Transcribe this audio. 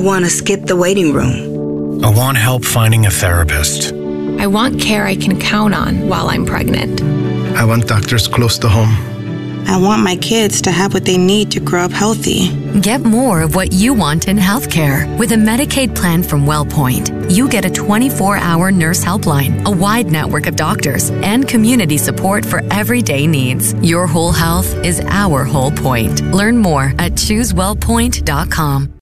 want to skip the waiting room. I want help finding a therapist. I want care I can count on while I'm pregnant. I want doctors close to home. I want my kids to have what they need to grow up healthy. Get more of what you want in healthcare with a Medicaid plan from WellPoint. You get a 24-hour nurse helpline, a wide network of doctors, and community support for everyday needs. Your whole health is our whole point. Learn more at ChooseWellPoint.com.